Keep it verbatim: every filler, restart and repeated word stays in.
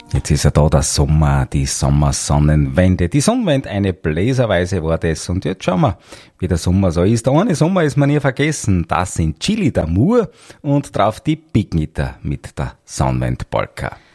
Jetzt ist ja da der Sommer, die Sommersonnenwende. Die Sonnenwende, eine Bläserweise war das. Und jetzt schauen wir, wie der Sommer so ist. Der eine Sommer ist man nie vergessen. Das sind Chili d'Amour und drauf die Big Knitter mit der Sonnenwend Polka.